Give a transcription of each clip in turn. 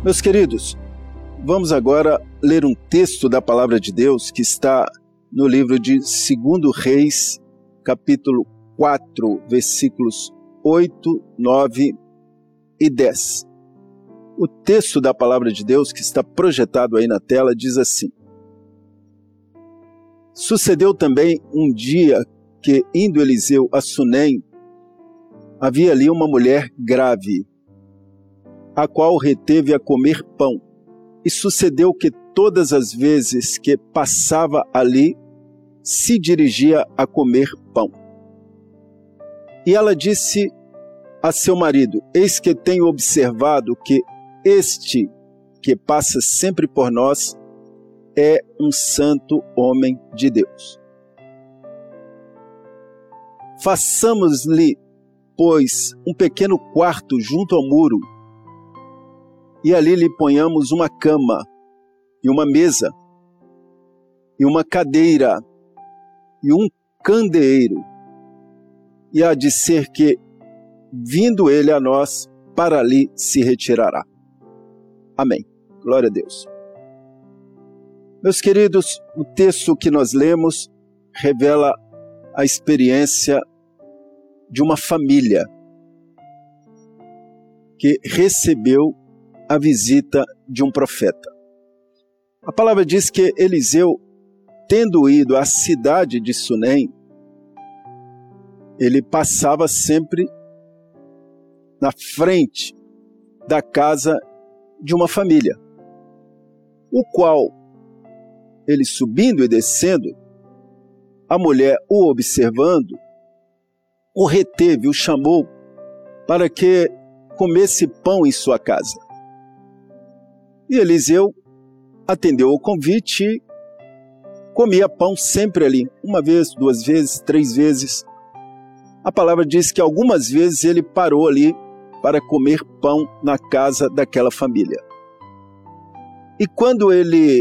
Meus queridos, vamos agora ler um texto da Palavra de Deus que está no livro de 2 Reis, capítulo 4, versículos 8, 9 e 10. O texto da Palavra de Deus que está projetado aí na tela diz assim: Sucedeu também um dia que, indo Eliseu a Sunem, havia ali uma mulher grave, a qual reteve a comer pão. E sucedeu que todas as vezes que passava ali, se dirigia a comer pão. E ela disse a seu marido: Eis que tenho observado que este que passa sempre por nós é um santo homem de Deus. Façamos-lhe, pois, um pequeno quarto junto ao muro, e ali lhe ponhamos uma cama, e uma mesa, e uma cadeira, e um candeeiro. E há de ser que, vindo ele a nós, para ali se retirará. Amém. Glória a Deus. Meus queridos, o texto que nós lemos revela a experiência de uma família que recebeu a visita de um profeta. A palavra diz que Eliseu, tendo ido à cidade de Sunem, ele passava sempre na frente da casa de uma família, o qual, ele subindo e descendo, a mulher o observando, o reteve, o chamou para que comesse pão em sua casa. E Eliseu atendeu o convite e comia pão sempre ali, uma vez, duas vezes, três vezes. A palavra diz que algumas vezes ele parou ali para comer pão na casa daquela família. E quando ele,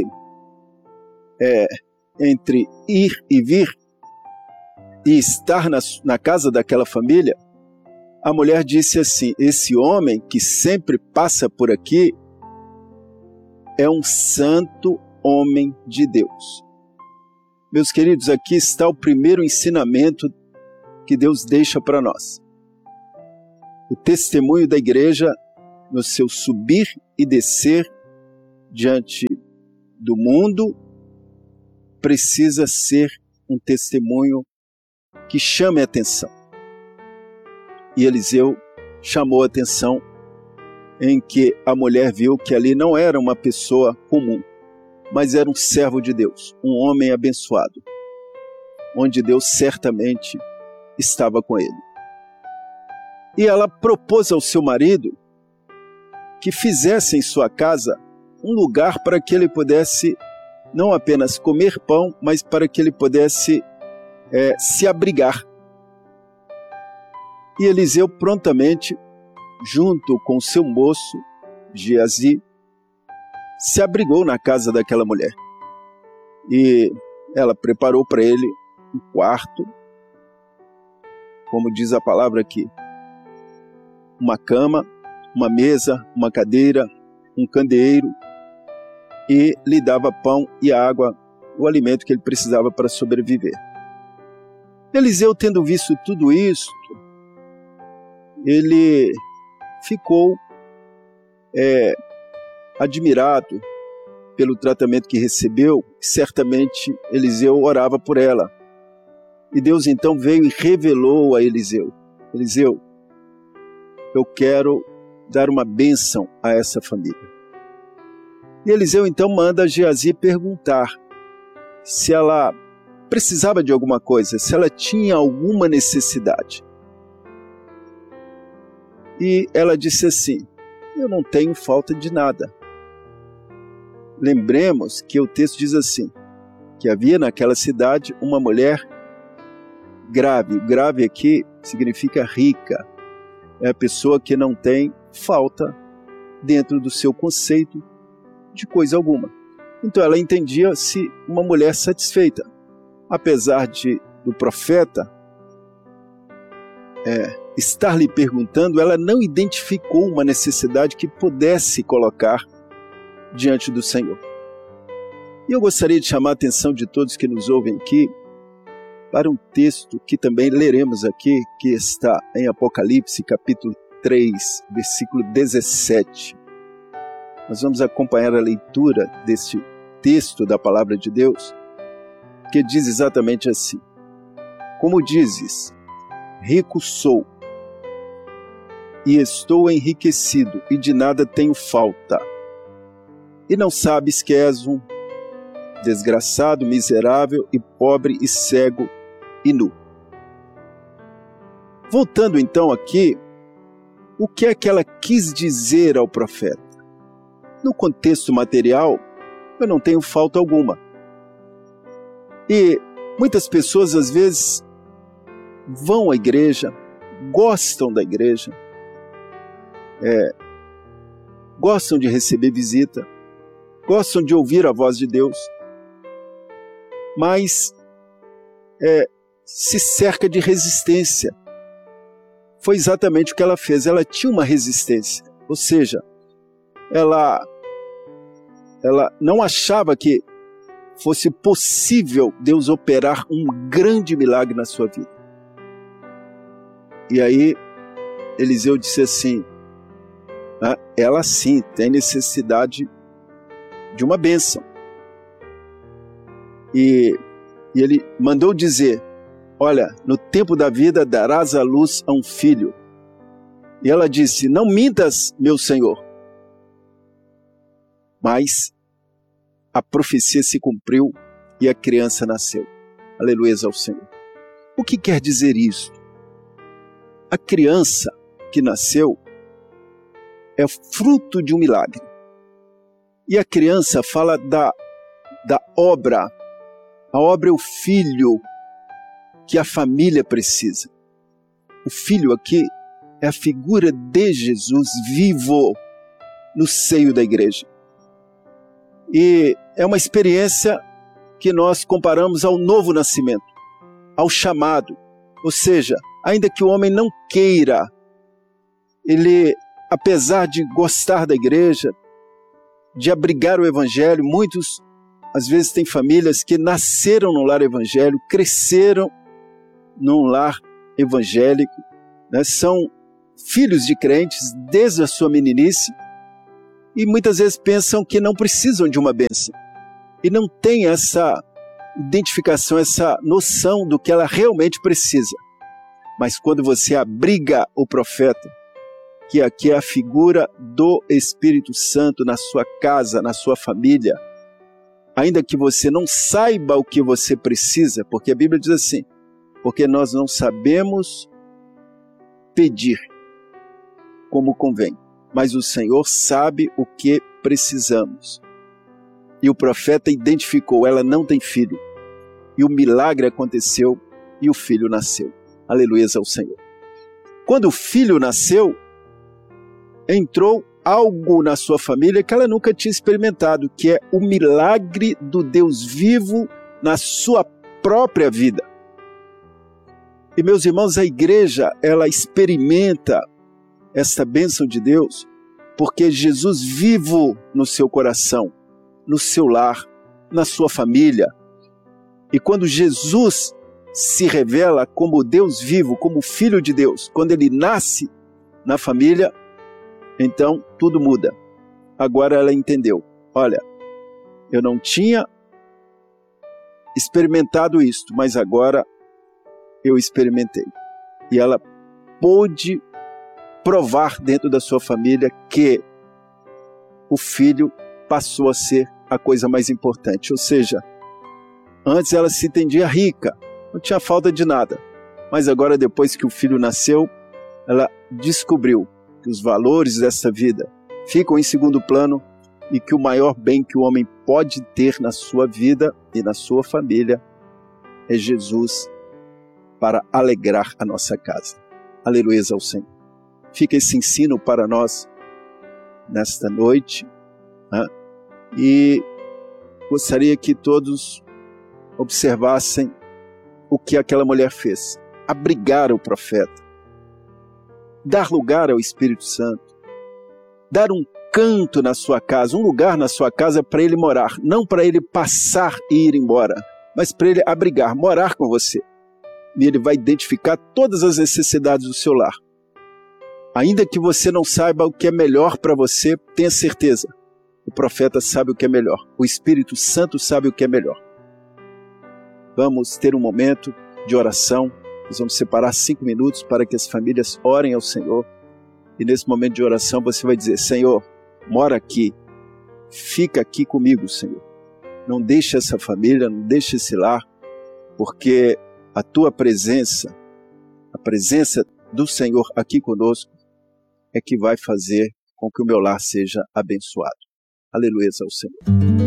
entre ir e vir, e estar na casa daquela família, a mulher disse assim: esse homem que sempre passa por aqui é um santo homem de Deus. Meus queridos, aqui está o primeiro ensinamento que Deus deixa para nós. O testemunho da igreja no seu subir e descer diante do mundo precisa ser um testemunho que chame a atenção. E Eliseu chamou a atenção em que a mulher viu que ali não era uma pessoa comum, mas era um servo de Deus, um homem abençoado, onde Deus certamente estava com ele. E ela propôs ao seu marido que fizesse em sua casa um lugar para que ele pudesse não apenas comer pão, mas para que ele pudesse se abrigar. E Eliseu prontamente, junto com seu moço, Geazi, se abrigou na casa daquela mulher. E ela preparou para ele um quarto, como diz a palavra aqui, uma cama, uma mesa, uma cadeira, um candeeiro, e lhe dava pão e água, o alimento que ele precisava para sobreviver. Eliseu, tendo visto tudo isso, ele ficou admirado pelo tratamento que recebeu. Certamente Eliseu orava por ela. E Deus então veio e revelou a Eliseu: Eliseu, eu quero dar uma bênção a essa família. E Eliseu então manda Geazi perguntar se ela precisava de alguma coisa, se ela tinha alguma necessidade. E ela disse assim: eu não tenho falta de nada. Lembremos que o texto diz assim, que havia naquela cidade uma mulher grave. Grave aqui significa rica. É a pessoa que não tem falta dentro do seu conceito de coisa alguma. Então ela entendia-se uma mulher satisfeita. Apesar do profeta estar lhe perguntando, ela não identificou uma necessidade que pudesse colocar diante do Senhor. E eu gostaria de chamar a atenção de todos que nos ouvem aqui para um texto que também leremos aqui, que está em Apocalipse, capítulo 3, versículo 17. Nós vamos acompanhar a leitura deste texto da palavra de Deus, que diz exatamente assim: como dizes, rico sou, e estou enriquecido, e de nada tenho falta, e não sabes que és um desgraçado, miserável e pobre e cego e nu. Voltando então aqui, o que é que ela quis dizer ao profeta? No contexto material, eu não tenho falta alguma. E muitas pessoas às vezes vão à igreja, gostam da igreja, gostam de receber visita, gostam de ouvir a voz de Deus, mas se cerca de resistência. Foi exatamente o que ela fez. Ela tinha uma resistência, ou seja, ela não achava que fosse possível Deus operar um grande milagre na sua vida. E aí Eliseu disse assim: ela sim tem necessidade de uma bênção. E ele mandou dizer: olha, no tempo da vida darás à luz a um filho. E ela disse: não mintas, meu senhor. Mas a profecia se cumpriu e a criança nasceu. Aleluia ao Senhor. O que quer dizer isso? A criança que nasceu é fruto de um milagre. E a criança fala da obra. A obra é o filho que a família precisa. O filho aqui é a figura de Jesus vivo no seio da igreja. E é uma experiência que nós comparamos ao novo nascimento, ao chamado. Ou seja, ainda que o homem não queira, ele, apesar de gostar da igreja, de abrigar o evangelho, muitos, às vezes, têm famílias que nasceram no lar evangélico, cresceram num lar evangélico, né? São filhos de crentes desde a sua meninice e muitas vezes pensam que não precisam de uma bênção e não têm essa identificação, essa noção do que ela realmente precisa. Mas quando você abriga o profeta, que aqui é a figura do Espírito Santo na sua casa, na sua família, ainda que você não saiba o que você precisa, porque a Bíblia diz assim: porque nós não sabemos pedir como convém, mas o Senhor sabe o que precisamos. E o profeta identificou: ela não tem filho. E o milagre aconteceu e o filho nasceu. Aleluia ao Senhor. Quando o filho nasceu, entrou algo na sua família que ela nunca tinha experimentado, que é o milagre do Deus vivo na sua própria vida. E meus irmãos, a igreja, ela experimenta esta bênção de Deus porque Jesus vivo no seu coração, no seu lar, na sua família. E quando Jesus se revela como Deus vivo, como Filho de Deus, quando ele nasce na família, então tudo muda. Agora ela entendeu: olha, eu não tinha experimentado isto, mas agora eu experimentei. E ela pôde provar dentro da sua família que o filho passou a ser a coisa mais importante. Ou seja, antes ela se entendia rica, não tinha falta de nada. Mas agora, depois que o filho nasceu, ela descobriu que os valores dessa vida ficam em segundo plano e que o maior bem que o homem pode ter na sua vida e na sua família é Jesus para alegrar a nossa casa. Aleluia ao Senhor. Fica esse ensino para nós nesta noite, né? E gostaria que todos observassem o que aquela mulher fez: abrigar o profeta, dar lugar ao Espírito Santo, dar um canto na sua casa, um lugar na sua casa para ele morar, não para ele passar e ir embora, mas para ele abrigar, morar com você. E ele vai identificar todas as necessidades do seu lar. Ainda que você não saiba o que é melhor para você, tenha certeza, o profeta sabe o que é melhor, o Espírito Santo sabe o que é melhor. Vamos ter um momento de oração, nós vamos separar 5 minutos para que as famílias orem ao Senhor. E nesse momento de oração você vai dizer: Senhor, mora aqui, fica aqui comigo, Senhor. Não deixe essa família, não deixe esse lar, porque a tua presença, a presença do Senhor aqui conosco, é que vai fazer com que o meu lar seja abençoado. Aleluia ao Senhor.